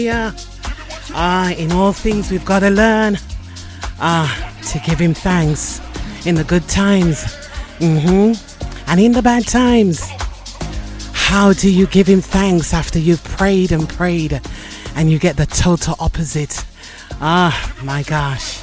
Yeah. In all things we've got to learn to give him thanks in the good times and in the bad times. How do you give him thanks after you've prayed and prayed and you get the total opposite? My gosh.